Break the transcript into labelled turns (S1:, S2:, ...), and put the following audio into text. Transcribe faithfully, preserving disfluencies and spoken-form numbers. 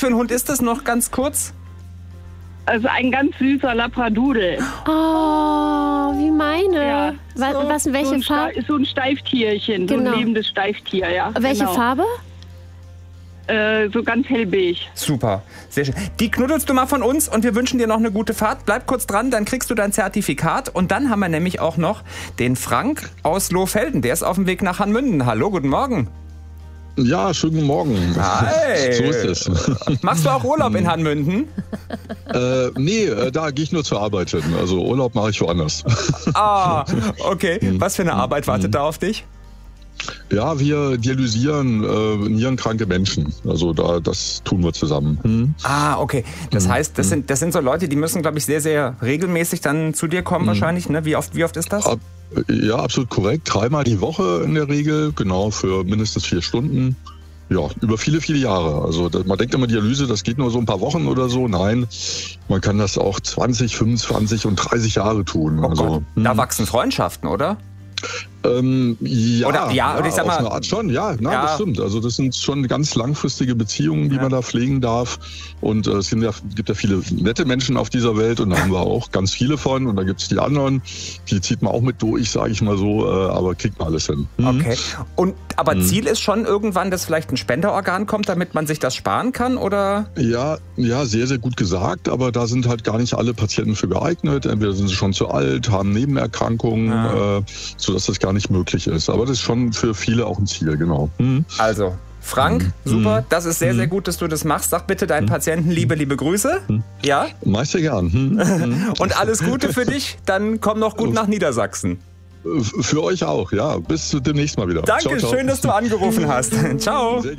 S1: für ein Hund ist das noch ganz kurz?
S2: Also ein ganz süßer Labradudel.
S3: Oh, wie meine.
S2: Ja,
S3: was,
S2: so,
S3: was, welche
S2: so ein
S3: Farbe?
S2: Ste- So ein Steiftierchen, so
S3: Genau.
S2: ein lebendes Steiftier, ja.
S3: Welche
S2: genau.
S3: Farbe?
S2: Äh, so ganz hellbeige.
S1: Super, sehr schön. Die knuddelst du mal von uns und wir wünschen dir noch eine gute Fahrt. Bleib kurz dran, dann kriegst du dein Zertifikat. Und dann haben wir nämlich auch noch den Frank aus Lohfelden. Der ist auf dem Weg nach Hanmünden. Hallo, guten Morgen.
S4: Ja, schönen guten Morgen.
S1: Hi.
S4: So ist es.
S1: Machst du auch Urlaub in Hanmünden?
S4: äh, nee, äh, da gehe ich nur zur Arbeit hin. Also Urlaub mache ich woanders.
S1: Ah, okay. Was für eine Arbeit wartet da auf dich?
S4: Ja, wir dialysieren äh, nierenkranke Menschen. Also da, das tun wir zusammen. Hm?
S1: Ah, okay. Das heißt, das sind, das sind so Leute, die müssen, glaube ich, sehr, sehr regelmäßig dann zu dir kommen wahrscheinlich. Ne? Wie oft, wie oft ist das?
S4: Ab, ja, absolut korrekt. Dreimal die Woche in der Regel, genau, für mindestens vier Stunden. Ja, über viele, viele Jahre. Also das, man denkt immer, Dialyse, das geht nur so ein paar Wochen oder so. Nein, man kann das auch zwanzig, fünfundzwanzig und dreißig Jahre tun.
S1: Oh
S4: also,
S1: Gott. Da wachsen Freundschaften, oder?
S4: Ähm, ja,
S1: Oder, ja, oder ich sag
S4: auf
S1: mal,
S4: eine Art schon, ja, na,
S1: ja.
S4: das stimmt. Also das sind schon ganz langfristige Beziehungen, die
S1: Ja.
S4: man da pflegen darf. Und äh, es gibt ja, gibt ja viele nette Menschen auf dieser Welt und da haben wir auch ganz viele von. Und da gibt es die anderen, die zieht man auch mit durch, sage ich mal so, äh, aber kriegt man alles hin. Mhm.
S1: Okay. Und, aber
S4: Mhm.
S1: Ziel ist schon irgendwann, dass vielleicht ein Spenderorgan kommt, damit man sich das sparen kann, oder?
S4: Ja, ja, sehr, sehr gut gesagt, aber da sind halt gar nicht alle Patienten für geeignet. Entweder sind sie schon zu alt, haben Nebenerkrankungen,
S1: Ah.
S4: äh, sodass das gar nicht möglich ist. Aber das ist schon für viele auch ein Ziel, genau. Mhm.
S1: Also, Frank,
S4: Mhm.
S1: super, das ist sehr, sehr gut, dass du das machst. Sag bitte deinen Patienten liebe, liebe Grüße. Ja?
S4: Meist sehr gern. Mhm. Mhm.
S1: Und alles Gute für dich, dann komm noch gut nach Niedersachsen.
S4: Für euch auch, ja. Bis demnächst mal wieder.
S1: Danke,
S4: Ciao, ciao.
S1: schön, dass du angerufen hast. Ciao.
S4: Sehr gerne.